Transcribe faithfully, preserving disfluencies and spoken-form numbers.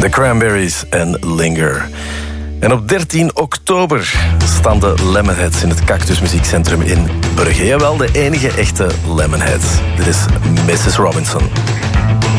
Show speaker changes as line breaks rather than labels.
The Cranberries en Linger. En op dertien oktober staan de Lemonheads in het Cactus Muziekcentrum in Brugge. Jawel, de enige echte Lemonheads. Dit is missus Robinson.